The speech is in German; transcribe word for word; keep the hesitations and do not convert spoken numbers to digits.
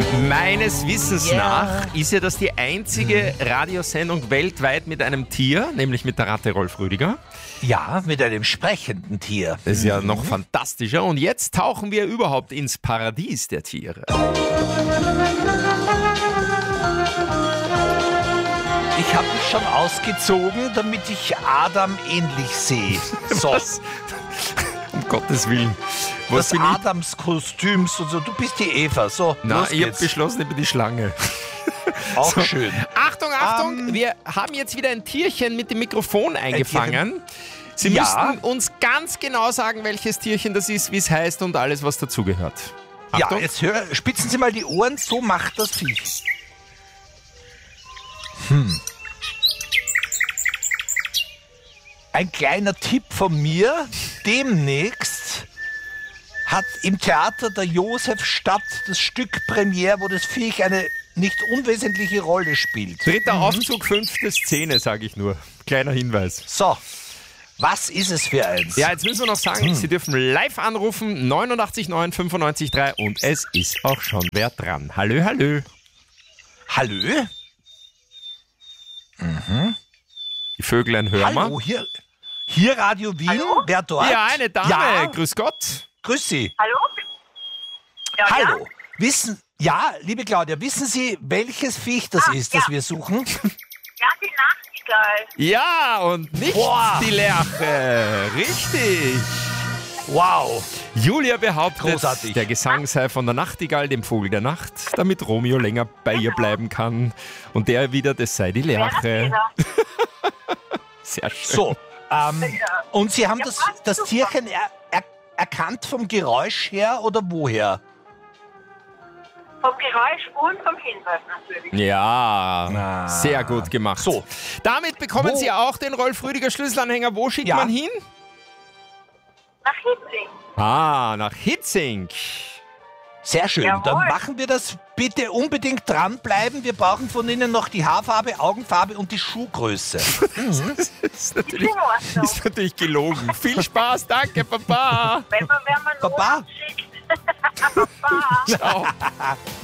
Meines Wissens Ja. nach ist ja das die einzige Radiosendung weltweit mit einem Tier, nämlich mit der Ratte Rolf Rüdiger. Ja, mit einem sprechenden Tier. Das ist ja noch fantastischer. Und jetzt tauchen wir überhaupt ins Paradies der Tiere. Ich habe mich schon ausgezogen, damit ich Adam ähnlich sehe. So, Was? Um Gottes Willen. Was das bin ich? Adams-Kostüms und so. Du bist die Eva. So, Na, los ich habe geht's. beschlossen, ich bin die Schlange. Auch So. schön. Achtung, Achtung, Ähm, wir haben jetzt wieder ein Tierchen mit dem Mikrofon eingefangen. Sie Ja. müssten uns ganz genau sagen, welches Tierchen das ist, wie es heißt und alles, was dazugehört. Ja, Achtung. jetzt hör, spitzen Sie mal die Ohren. So macht das Viech. Hm. Ein kleiner Tipp von mir. Demnächst hat im Theater der Josefstadt das Stück Premiere, wo das Viech eine nicht unwesentliche Rolle spielt. Dritter Aufzug, fünfte Szene, sage ich nur. Kleiner Hinweis. So, was ist es für eins? Ja, jetzt müssen wir noch sagen, Sie dürfen live anrufen, neunundachtzig neun fünfundneunzig drei und es ist auch schon wer dran. Hallo, hallo. Hallo? Die Vöglein hören wir. Hallo, hier, hier Radio Wien. Hallo? Wer dort? Ja, eine Dame. Ja, Grüß Gott. grüß Sie. Hallo? Ja, Hallo. Wissen, ja, liebe Claudia, wissen Sie, welches Viech das Ah, ist, ja. das wir suchen? Ja, ja die Nachtigall. Ja, und nicht Boah. die Lerche. Richtig. Wow. Julia behauptet, Großartig. der Gesang sei von der Nachtigall, dem Vogel der Nacht, damit Romeo länger bei ihr bleiben kann. Und der wieder, das sei die Wer das Lerche. wieder? Sehr schön. So, ähm, Ja. und Sie haben Ja, das, passt das super. Tierchen er, er, erkannt vom Geräusch her oder woher? Vom Geräusch und vom Hinweis natürlich. Ja, Ah. sehr gut gemacht. So. Damit bekommen Wo- Sie auch den Rolf Rüdiger Schlüsselanhänger. Wo schickt Ja. man hin? Nach Hitzing. Ah, nach Hitzing. Sehr schön. Jawohl. Dann machen wir das. Bitte unbedingt dranbleiben. Wir brauchen von Ihnen noch die Haarfarbe, Augenfarbe und die Schuhgröße. Das ist natürlich, In Ordnung. ist natürlich gelogen. Viel Spaß, danke, Papa. Wenn man, wenn man Baba. Noten schickt. Baba. Ciao.